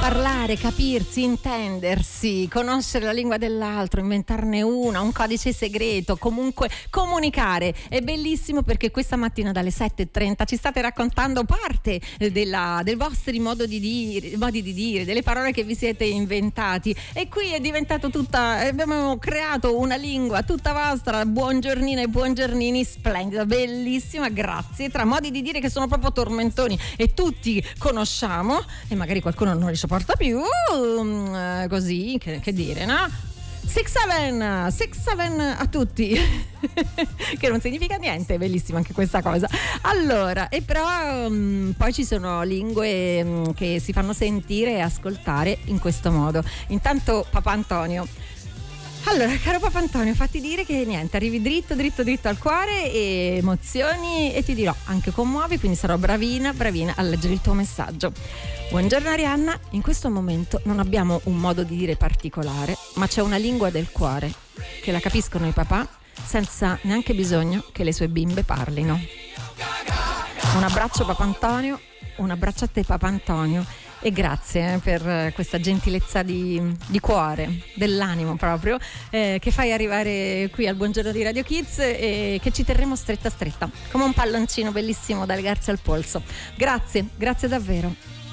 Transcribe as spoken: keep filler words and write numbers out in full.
Parlare, capirsi, intendersi, conoscere la lingua dell'altro, inventarne una, un codice segreto, comunque comunicare. È bellissimo perché questa mattina dalle sette e trenta ci state raccontando parte della, del vostro modo di dire, modi di dire, delle parole che vi siete inventati. E qui è diventato tutta, abbiamo creato una lingua tutta vostra, buongiornina e buongiornini, splendida, bellissima, grazie. Tra modi di dire che sono proprio tormentoni e tutti conosciamo e magari qualcuno non li sopporta più, um, così, che, che dire, no? Six seven, six seven a tutti che non significa niente, è bellissima anche questa cosa. Allora, e però um, poi ci sono lingue um, che si fanno sentire e ascoltare in questo modo. Intanto Papa Antonio. Allora, caro Papa Antonio, fatti dire che niente, arrivi dritto, dritto, dritto al cuore e emozioni e ti dirò, anche commuovi, quindi sarò bravina, bravina a leggere il tuo messaggio. Buongiorno Arianna, in questo momento non abbiamo un modo di dire particolare, ma c'è una lingua del cuore che la capiscono i papà senza neanche bisogno che le sue bimbe parlino. Un abbraccio Papa Antonio, un abbraccio a te Papa Antonio. E grazie eh, per questa gentilezza di, di cuore, dell'animo proprio, eh, che fai arrivare qui al Buongiorno di Radio Kids e che ci terremo stretta stretta, come un palloncino bellissimo da legarsi al polso. Grazie, grazie davvero.